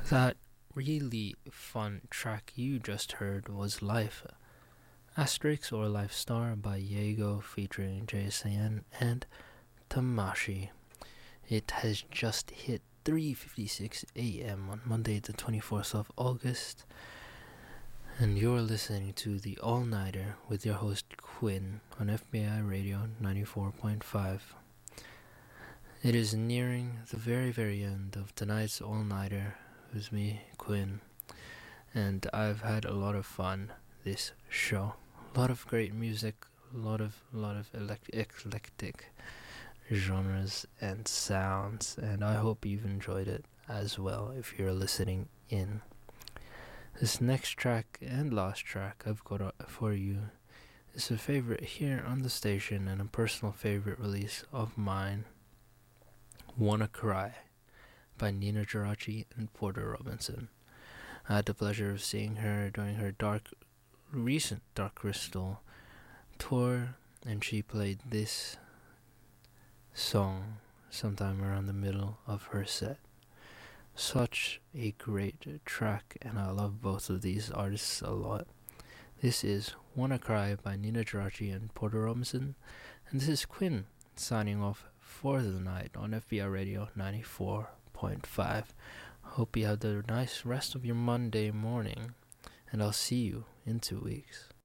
That really fun track you just heard was Life, Asterix or Life Star by Yago featuring JSAN and Tamashi. It has just hit 3:56 a.m. on Monday the 24th of August, and you're listening to the All Nighter with your host Quinn on FBI Radio 94.5. It is nearing the very end of tonight's All Nighter with me, Quinn, and I've had a lot of fun this show. A lot of great music, a lot of eclectic genres and sounds, and I hope you've enjoyed it as well if you're listening in. This next track and last track I've got for you is a favorite here on the station and a personal favorite release of mine, Wanna Cry by Nina Geraci and Porter Robinson. I had the pleasure of seeing her during her recent Dark Crystal tour, and she played this song sometime around the middle of her set. Such a great track, and I love both of these artists a lot. This is Wanna Cry by Nina Geraci and Porter Robinson, and this is Quinn signing off for the night on FBI Radio 94.5. Hope you have the nice rest of your Monday morning, and I'll see you in 2 weeks.